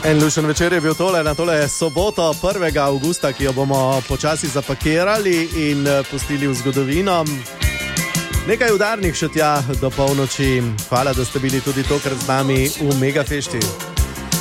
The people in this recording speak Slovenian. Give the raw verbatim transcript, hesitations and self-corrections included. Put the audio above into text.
En lušen večer je bil tole, na tole soboto, prvega avgusta, ki jo bomo počasi zapakirali in pustili v zgodovino. Nekaj udarnih še tja do polnoči. Hvala, da ste bili tudi tokrat z nami v Megafešti.